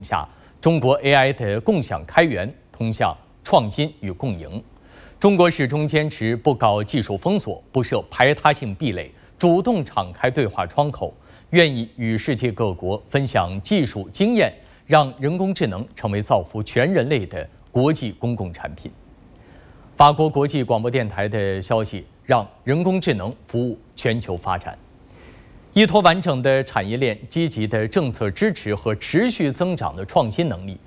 下，中国 AI 的共享开源通向创新与共赢。中国始终坚持不搞技术封锁，不设排他性壁垒，主动敞开对话窗口，愿意与世界各国分享技术经验，让人工智能成为造福全人类的国际公共产品。法国国际广播电台的消息让人工智能服务全球发展。依托完整的产业链、积极的政策支持和持续增长的创新能力，